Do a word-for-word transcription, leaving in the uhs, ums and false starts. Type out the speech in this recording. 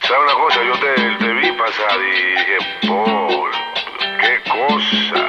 ¿Sabes una cosa? Yo te, te vi pasar y dije, Paul, qué cosa.